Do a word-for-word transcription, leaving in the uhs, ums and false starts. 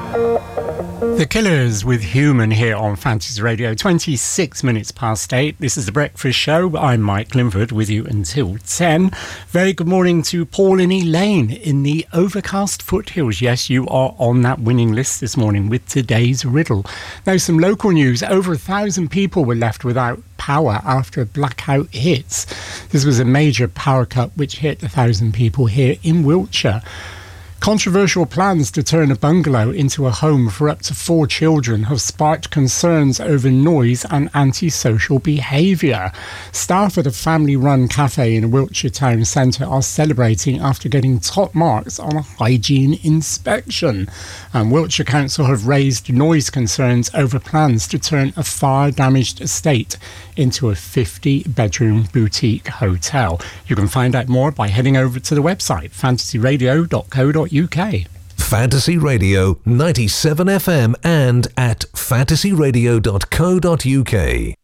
The Killers with Human here on Fantasy Radio, twenty-six minutes past eight. This is The Breakfast Show. I'm Mike Linford with you until ten. Very good morning to Paul and Elaine in the overcast foothills. Yes, you are on that winning list this morning with today's riddle. Now, some local news. Over a thousand people were left without power after a blackout hits. This was a major power cut which hit a thousand people here in Wiltshire. Controversial plans to turn a bungalow into a home for up to four children have sparked concerns over noise and antisocial behaviour. Staff at a family-run cafe in a Wiltshire town centre are celebrating after getting top marks on a hygiene inspection. And Wiltshire Council have raised noise concerns over plans to turn a fire-damaged estate into a fifty-bedroom boutique hotel. You can find out more by heading over to the website fantasy radio dot co dot uk. Fantasy Radio ninety-seven F M and at fantasy radio dot co dot uk.